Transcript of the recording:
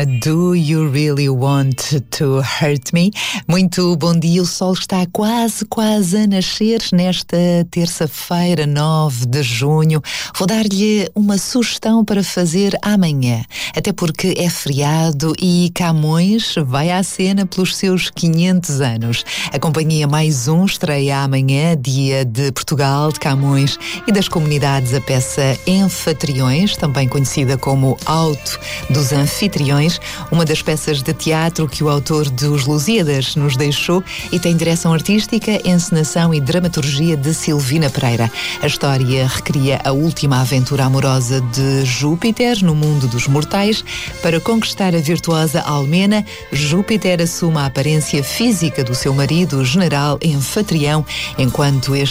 Almena, Do You Really Want to Hurt Me? Muito bom dia, o sol está quase a nascer nesta terça-feira, 9 de junho. Vou dar-lhe uma sugestão para fazer amanhã, até porque é feriado e Camões vai à cena pelos seus 500 anos. A Companhia Mais Um estreia amanhã, dia de Portugal, de Camões e das comunidades, a peça Anfitriões, também conhecida como Auto dos Anfitriões, uma das peças de teatro que o autor dos Lusíadas nos deixou e tem direção artística, encenação e dramaturgia de Silvina Pereira. A história recria a última aventura amorosa de Júpiter no mundo dos mortais. Para conquistar a virtuosa Almena, Júpiter assume a aparência física do seu marido, o general anfitrião, enquanto este